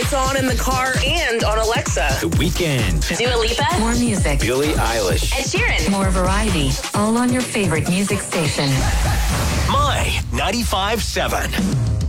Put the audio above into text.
It's on in the car and on Alexa. The Weeknd. Dua Lipa. More music. Billie Eilish. Ed Sheeran. More variety. All on your favorite music station. My 95.7.